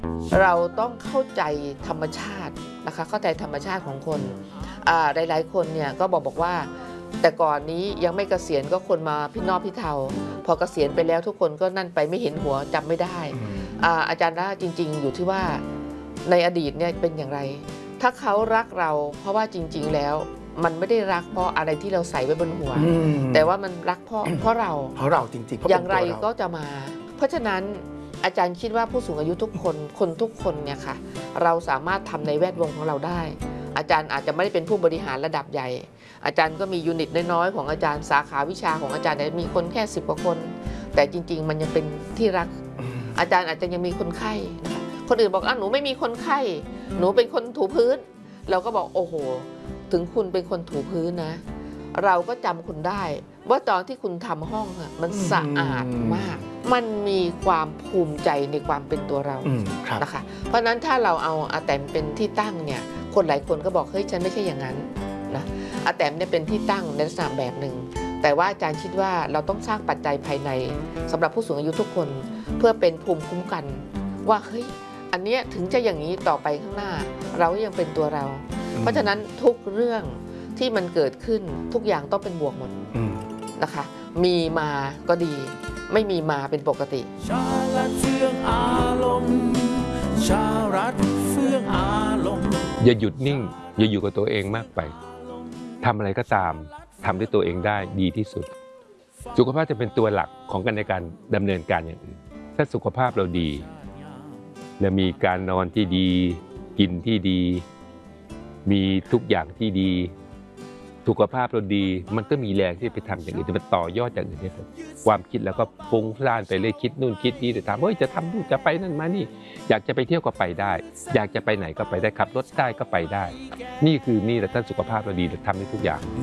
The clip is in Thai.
เราต้องเข้าใจธรรมชาตินะคะเข้าใจธรรมชาติของคนหลายๆคนเนี่ยก็บอกว่าแต่ก่อนนี้ยังไม่เกษียณก็คนมาพี่นอกพี่เทาพอเกษียณไปแล้วทุกคนก็นั่นไปไม่เห็นหัวจำไม่ได้อาจารย์ว่าจริงๆอยู่ที่ว่าในอดีตเนี่ยเป็นอย่างไรถ้าเขารักเราเพราะว่าจริงๆแล้วมันไม่ได้รักเพราะอะไรที่เราใส่ไว้บนหัวแต่ว่ามันรักเพราะเราจริงๆอย่างไรก็จะมาเพราะฉะนั้นอาจารย์คิดว่าผู้สูงอายุทุกคนทุกคนเนี่ยค่ะเราสามารถทำในแวดวงของเราได้อาจารย์อาจจะไม่ได้เป็นผู้บริหารระดับใหญ่อาจารย์ก็มียูนิตน้อยๆของอาจารย์สาขาวิชาของอาจารย์มีคนแค่10 กว่าคนแต่จริงๆมันยังเป็นที่รักอาจารย์อาจจะยังมีคนไข้นะคะคนอื่นบอกหนูไม่มีคนไข้หนูเป็นคนถูพื้นเราก็บอกโอ้โหถึงคุณเป็นคนถูพื้นนะเราก็จำคุณได้ว่าตอนที่คุณทำห้องมันสะอาดมากมันมีความภูมิใจในความเป็นตัวเรานะคะเพราะฉะนั้นถ้าเราเอาอาแตมเป็นที่ตั้งเนี่ยคนหลายคนก็บอกเฮ้ยฉันไม่ใช่อย่างนั้นนะอาแตมเนี่ยเป็นที่ตั้งในลักษณะแบบหนึ่งแต่ว่าอาจารย์คิดว่าเราต้องสร้างปัจจัยภายในสำหรับผู้สูงอายุทุกคนเพื่อเป็นภูมิคุ้มกันว่าเฮ้ยอันเนี้ยถึงจะอย่างนี้ต่อไปข้างหน้าเรายังเป็นตัวเราเพราะฉะนั้นทุกเรื่องที่มันเกิดขึ้นทุกอย่างต้องเป็นบวกหมดนะคะมีมาก็ดีไม่มีมาเป็นปกติชาลัดเฟื่องอารมณ์ชาลัดเฟื่องอารมณ์อย่าหยุดนิ่งอย่าอยู่กับตัวเองมากไปทำอะไรก็ตามทำด้วยตัวเองได้ดีที่สุดสุขภาพจะเป็นตัวหลักของการในการดำเนินการอย่างอื่นถ้าสุขภาพเราดีและมีการนอนที่ดีกินที่ดีมีทุกอย่างที่ดีสุขภาพเราดีมันก็มีแรงที่ไปทำอย่างอื่นจะไปต่อยอดอย่างอื่นได้ความคิดแล้วก็ฟุ้งซ่านไปเลยคิดนู่นคิดนี่แต่ถามว่าจะทำนู่นจะไปนั่นมานี่อยากจะไปเที่ยวก็ไปได้อยากจะไปไหนก็ไปได้ขับรถได้ก็ไปได้นี่แหละท่านสุขภาพเราดีเราทำได้ทุกอย่าง